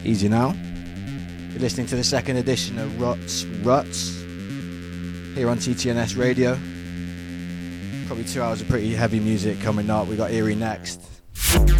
Easy now. You're listening to the second edition of Ruts here on TTNS Radio. Probably 2 hours of pretty heavy music coming up. We got Eerie next.